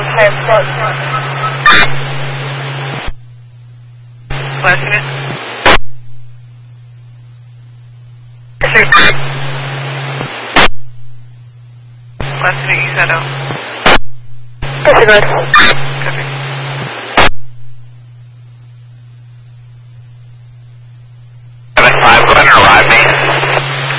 Flashing it. Flashing it, you said out. Copy, guys. Copy. Go ahead and arrive,